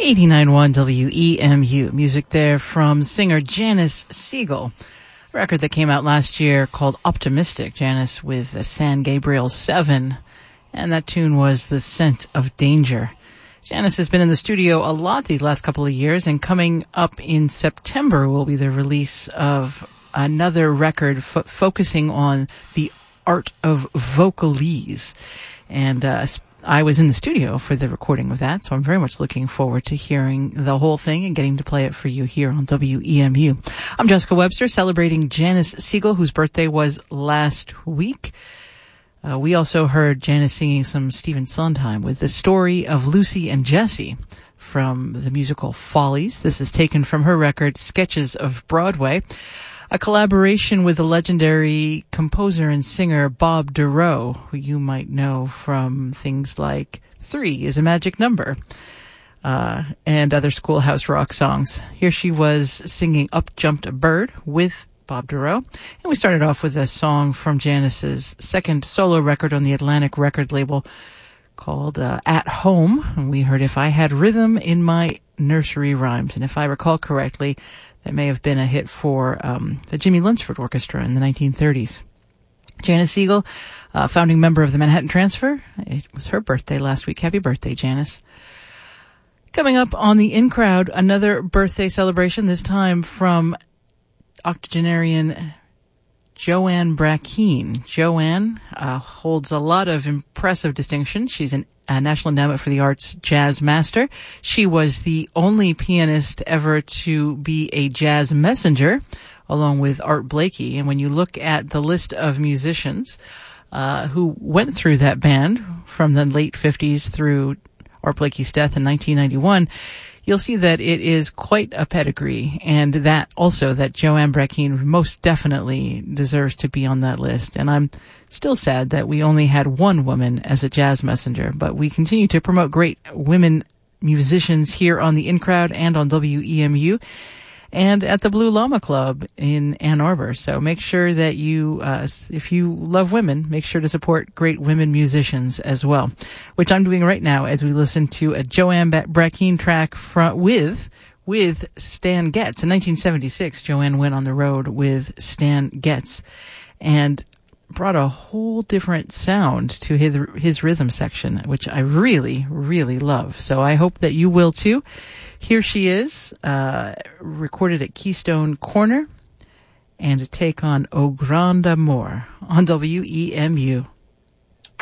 89.1 WEMU. Music there from singer Janice Siegel. A record that came out last year called Optimistic. Janice with San Gabriel 7. And that tune was The Scent of Danger. Janice has been in the studio a lot these last couple of years, and coming up in September will be the release of another record focusing on the art of vocalese. And I was in the studio for the recording of that, so I'm very much looking forward to hearing the whole thing and getting to play it for you here on WEMU. I'm Jessica Webster, celebrating Janice Siegel, whose birthday was last week. We also heard Janice singing some Stephen Sondheim with The Story of Lucy and Jessie from the musical Follies. This is taken from her record, Sketches of Broadway, a collaboration with the legendary composer and singer Bob Dorough, who you might know from things like 3 is a Magic Number, and other Schoolhouse Rock songs. Here she was singing Up Jumped a Bird with Bob Dorough. And we started off with a song from Janice's second solo record on the Atlantic record label called At Home. And we heard If I Had Rhythm in My Nursery Rhymes. And if I recall correctly, that may have been a hit for the Jimmy Lunsford Orchestra in the 1930s. Janice Siegel, founding member of the Manhattan Transfer. It was her birthday last week. Happy birthday, Janice. Coming up on the In Crowd, another birthday celebration, this time from octogenarian Joanne Brackeen. Joanne holds a lot of impressive distinctions. She's a National Endowment for the Arts Jazz Master. She was the only pianist ever to be a jazz messenger, along with Art Blakey. And when you look at the list of musicians who went through that band from the late 50s through Art Blakey's death in 1991, you'll see that it is quite a pedigree, and that also that Joanne Brackeen most definitely deserves to be on that list. And I'm still sad that we only had one woman as a jazz messenger, but we continue to promote great women musicians here on the In Crowd and on WEMU and at the Blue Llama Club in Ann Arbor. So make sure that you, if you love women, make sure to support great women musicians as well, which I'm doing right now as we listen to a Joanne Brackeen track with Stan Getz. In 1976, Joanne went on the road with Stan Getz and brought a whole different sound to his rhythm section, which I really, really love. So I hope that you will too. Here she is, recorded at Keystone Corner, and a take on Au Grand Amour on WEMU.